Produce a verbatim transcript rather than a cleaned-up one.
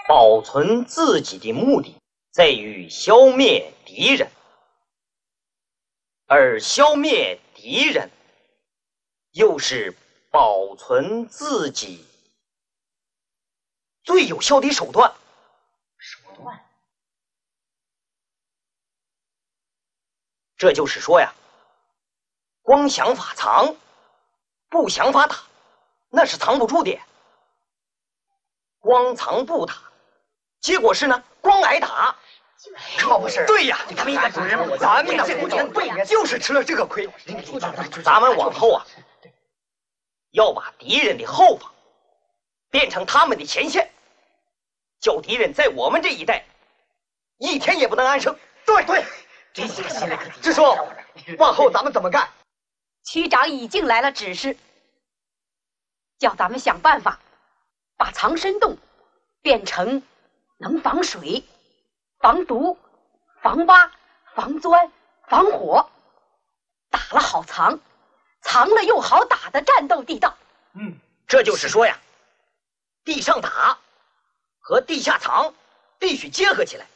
保存自己的目的在于消灭敌人，而消灭敌人又是保存自己最有效的手段。 手段？ 这就是说呀，光想法藏，不想法打，那是藏不住的。光藏不打，结果是呢，光挨打。 可不是？ 对呀， 咱们应该主人， 咱们这不年对呀，就是吃了这个亏。 咱们往后啊，要把敌人的后方变成他们的前线，叫敌人在我们这一带一天也不能安生。 对对，这下心里可知说，往后咱们怎么干？ 区长已经来了指示，叫咱们想办法把藏身洞变成能防水、防毒、防挖、防钻、防火，打了好藏，藏了又好打的战斗地道。 嗯，这就是说呀，地上打和地下藏必须结合起来。